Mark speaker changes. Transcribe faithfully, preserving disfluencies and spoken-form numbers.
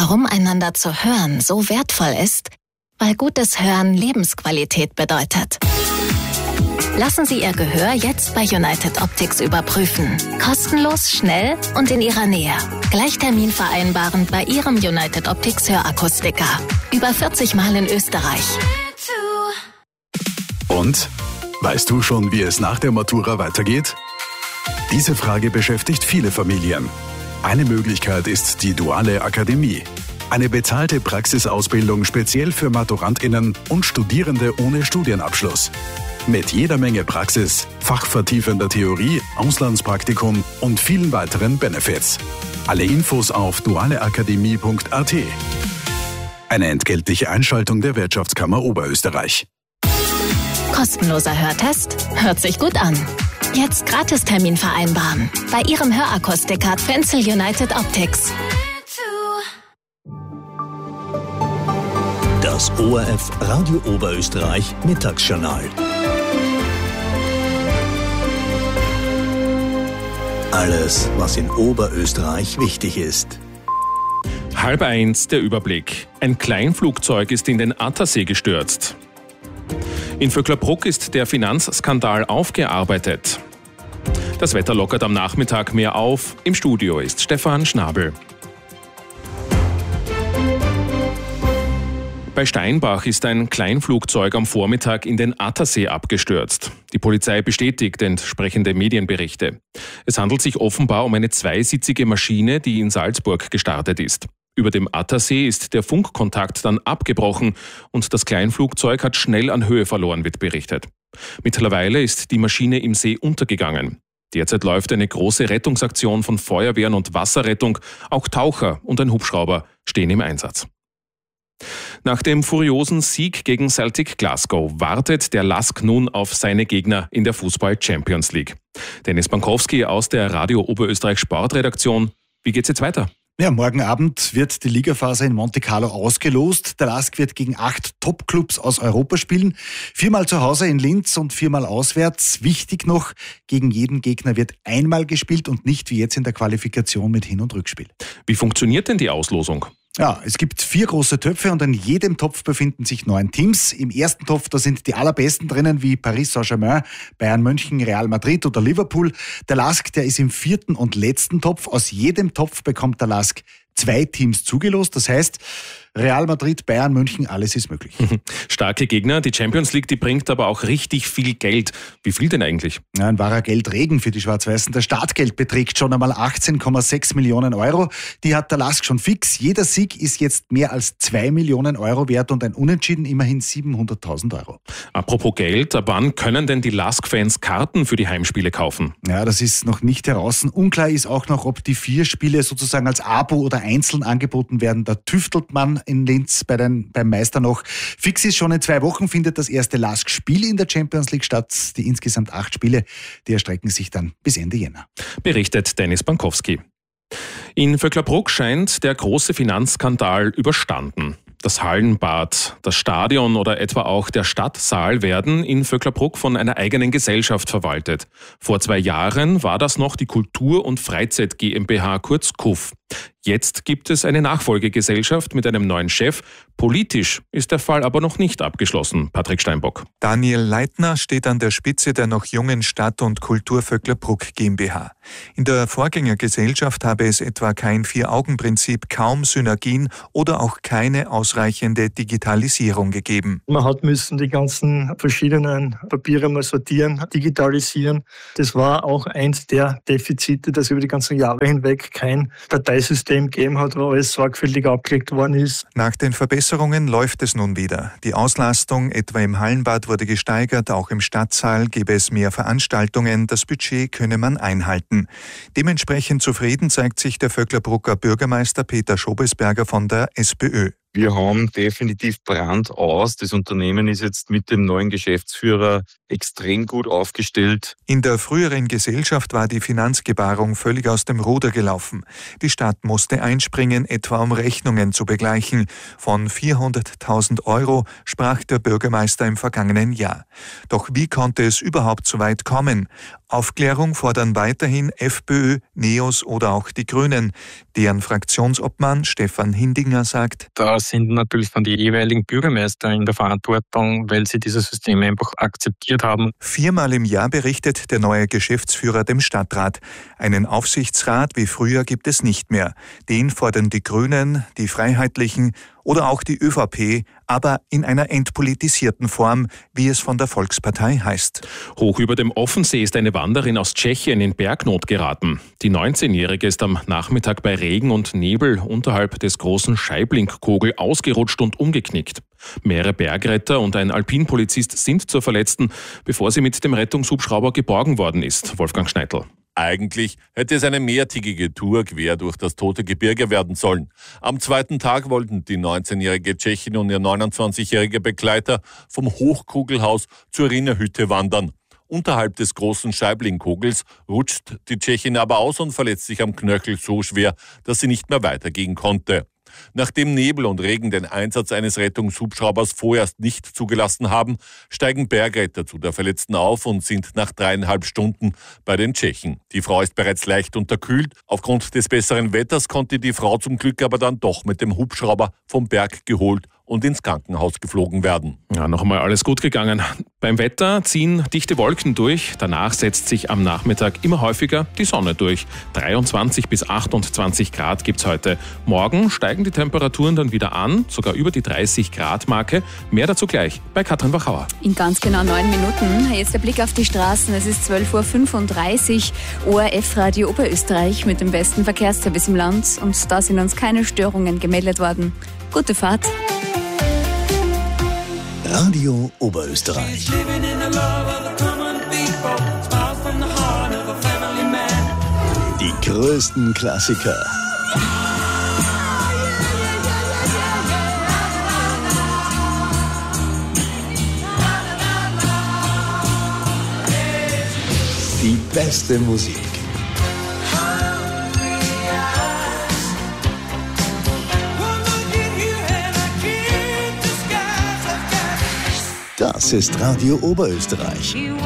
Speaker 1: Warum einander zu hören so wertvoll ist? Weil gutes Hören Lebensqualität bedeutet. Lassen Sie Ihr Gehör jetzt bei United Optics überprüfen. Kostenlos, schnell und in Ihrer Nähe. Gleich Termin vereinbaren bei Ihrem United Optics Hörakustiker. Über vierzig Mal in Österreich.
Speaker 2: Und? Weißt du schon, wie es nach der Matura weitergeht? Diese Frage beschäftigt viele Familien. Eine Möglichkeit ist die Duale Akademie. Eine bezahlte Praxisausbildung speziell für MaturantInnen und Studierende ohne Studienabschluss. Mit jeder Menge Praxis, fachvertiefender Theorie, Auslandspraktikum und vielen weiteren Benefits. Alle Infos auf dualeakademie punkt a t. Eine entgeltliche Einschaltung der Wirtschaftskammer Oberösterreich.
Speaker 1: Kostenloser Hörtest? Hört sich gut an. Jetzt Gratistermin vereinbaren. Bei Ihrem Hörakustiker Fenzel United Optics.
Speaker 3: Das O R F Radio Oberösterreich Mittagsjournal. Alles, was in Oberösterreich wichtig ist.
Speaker 4: Halb eins, der Überblick. Ein Kleinflugzeug ist in den Attersee gestürzt. In Vöcklerbruck ist der Finanzskandal aufgearbeitet. Das Wetter lockert am Nachmittag mehr auf. Im Studio ist Stefan Schnabel. Bei Steinbach ist ein Kleinflugzeug am Vormittag in den Attersee abgestürzt. Die Polizei bestätigt entsprechende Medienberichte. Es handelt sich offenbar um eine zweisitzige Maschine, die in Salzburg gestartet ist. Über dem Attersee ist der Funkkontakt dann abgebrochen und das Kleinflugzeug hat schnell an Höhe verloren, wird berichtet. Mittlerweile ist die Maschine im See untergegangen. Derzeit läuft eine große Rettungsaktion von Feuerwehren und Wasserrettung. Auch Taucher und ein Hubschrauber stehen im Einsatz. Nach dem furiosen Sieg gegen Celtic Glasgow wartet der Lask nun auf seine Gegner in der Fußball-Champions League. Dennis Bankowski aus der Radio Oberösterreich Sportredaktion. Wie geht's jetzt weiter?
Speaker 5: Ja, morgen Abend wird die Ligaphase in Monte Carlo ausgelost. Der Lask wird gegen acht Top-Clubs aus Europa spielen. Viermal zu Hause in Linz und viermal auswärts. Wichtig noch, gegen jeden Gegner wird einmal gespielt und nicht wie jetzt in der Qualifikation mit Hin- und Rückspiel.
Speaker 4: Wie funktioniert denn die Auslosung?
Speaker 5: Ja, es gibt vier große Töpfe und in jedem Topf befinden sich neun Teams. Im ersten Topf, da sind die allerbesten drinnen, wie Paris Saint-Germain, Bayern München, Real Madrid oder Liverpool. Der Lask, der ist im vierten und letzten Topf. Aus jedem Topf bekommt der Lask zwei Teams zugelost. Das heißt, Real Madrid, Bayern München, alles ist möglich.
Speaker 4: Starke Gegner. Die Champions League, die bringt aber auch richtig viel Geld. Wie viel denn eigentlich?
Speaker 5: Ja, ein wahrer Geldregen für die Schwarz-Weißen. Das Startgeld beträgt schon einmal achtzehn Komma sechs Millionen Euro. Die hat der Lask schon fix. Jeder Sieg ist jetzt mehr als zwei Millionen Euro wert und ein Unentschieden immerhin siebenhunderttausend Euro.
Speaker 4: Apropos Geld, ab wann können denn die Lask-Fans Karten für die Heimspiele kaufen?
Speaker 5: Ja, das ist noch nicht heraus. Unklar ist auch noch, ob die vier Spiele sozusagen als Abo oder einzeln angeboten werden. Da tüftelt man in Linz bei den, beim Meister noch. Fix ist, schon in zwei Wochen findet das erste Lask-Spiel in der Champions League statt. Die insgesamt acht Spiele, die erstrecken sich dann bis Ende Jänner.
Speaker 4: Berichtet Dennis Bankowski. In Vöcklerbruck scheint der große Finanzskandal überstanden. Das Hallenbad, das Stadion oder etwa auch der Stadtsaal werden in Vöcklerbruck von einer eigenen Gesellschaft verwaltet. Vor zwei Jahren war das noch die Kultur- und Freizeit GmbH, kurz K U F. Jetzt gibt es eine Nachfolgegesellschaft mit einem neuen Chef. Politisch ist der Fall aber noch nicht abgeschlossen. Patrick Steinbock.
Speaker 6: Daniel Leitner steht an der Spitze der noch jungen Stadt- und Kultur Vöcklerbruck GmbH. In der Vorgängergesellschaft habe es etwa kein Vier-Augen-Prinzip, kaum Synergien oder auch keine ausreichende Digitalisierung gegeben.
Speaker 7: Man hat müssen die ganzen verschiedenen Papiere mal sortieren, digitalisieren. Das war auch eins der Defizite, dass über die ganzen Jahre hinweg kein Dateisystem gegeben hat, wo alles sorgfältig abgelegt worden ist.
Speaker 6: Nach den Verbesserungen läuft es nun wieder. Die Auslastung etwa im Hallenbad wurde gesteigert, auch im Stadtsaal gäbe es mehr Veranstaltungen, das Budget könne man einhalten. Dementsprechend zufrieden zeigt sich der Vöcklerbrucker Bürgermeister Peter Schobesberger von der SPÖ.
Speaker 8: Wir haben definitiv Brand aus. Das Unternehmen ist jetzt mit dem neuen Geschäftsführer extrem gut aufgestellt.
Speaker 6: In der früheren Gesellschaft war die Finanzgebarung völlig aus dem Ruder gelaufen. Die Stadt musste einspringen, etwa um Rechnungen zu begleichen. Von vierhunderttausend Euro sprach der Bürgermeister im vergangenen Jahr. Doch wie konnte es überhaupt so weit kommen? Aufklärung fordern weiterhin FPÖ, NEOS oder auch die Grünen. Deren Fraktionsobmann Stefan Hindinger sagt:
Speaker 9: Da sind natürlich dann die jeweiligen Bürgermeister in der Verantwortung, weil sie dieses System einfach akzeptiert haben.
Speaker 6: Viermal im Jahr berichtet der neue Geschäftsführer dem Stadtrat. Einen Aufsichtsrat wie früher gibt es nicht mehr. Den fordern die Grünen, die Freiheitlichen oder auch die ÖVP, aber in einer entpolitisierten Form, wie es von der Volkspartei heißt.
Speaker 4: Hoch über dem Offensee ist eine Wanderin aus Tschechien in Bergnot geraten. Die neunzehnjährige ist am Nachmittag bei Regen und Nebel unterhalb des großen Scheibling-Kogel ausgerutscht und umgeknickt. Mehrere Bergretter und ein Alpinpolizist sind zur Verletzten, bevor sie mit dem Rettungshubschrauber geborgen worden ist. Wolfgang Schneidl.
Speaker 10: Eigentlich hätte es eine mehrtägige Tour quer durch das Tote Gebirge werden sollen. Am zweiten Tag wollten die neunzehnjährige Tschechin und ihr neunundzwanzigjähriger Begleiter vom Hochkugelhaus zur Rinnerhütte wandern. Unterhalb des großen Scheibling-Kogels rutscht die Tschechin aber aus und verletzt sich am Knöchel so schwer, dass sie nicht mehr weitergehen konnte. Nachdem Nebel und Regen den Einsatz eines Rettungshubschraubers vorerst nicht zugelassen haben, steigen Bergretter zu der Verletzten auf und sind nach dreieinhalb Stunden bei den Tschechen. Die Frau ist bereits leicht unterkühlt. Aufgrund des besseren Wetters konnte die Frau zum Glück aber dann doch mit dem Hubschrauber vom Berg geholt und ins Krankenhaus geflogen werden.
Speaker 4: Ja, noch einmal alles gut gegangen. Beim Wetter ziehen dichte Wolken durch. Danach setzt sich am Nachmittag immer häufiger die Sonne durch. dreiundzwanzig bis achtundzwanzig Grad gibt's heute. Morgen steigen die Temperaturen dann wieder an, sogar über die dreißig Grad Marke. Mehr dazu gleich bei Katrin Wachauer.
Speaker 11: In ganz genau neun Minuten. Jetzt der Blick auf die Straßen. Es ist zwölf Uhr fünfunddreißig. O R F-Radio Oberösterreich mit dem besten Verkehrsservice im Land. Und da sind uns keine Störungen gemeldet worden. Gute Fahrt.
Speaker 3: Radio Oberösterreich. Die größten Klassiker. Die beste Musik. Das ist Radio Oberösterreich.